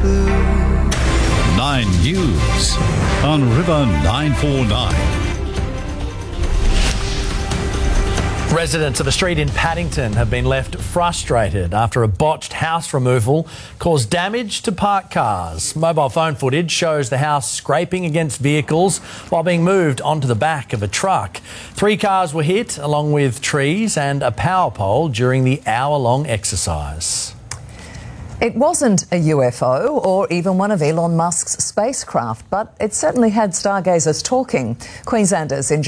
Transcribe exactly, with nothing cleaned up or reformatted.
Nine News on River nine four nine. Residents of a street in Paddington have been left frustrated after a botched house removal caused damage to parked cars. Mobile phone footage shows the house scraping against vehicles while being moved onto the back of a truck. Three cars were hit, along with trees and a power pole during the hour-long exercise. It wasn't a U F O or even one of Elon Musk's spacecraft, but it certainly had stargazers talking. Queenslanders in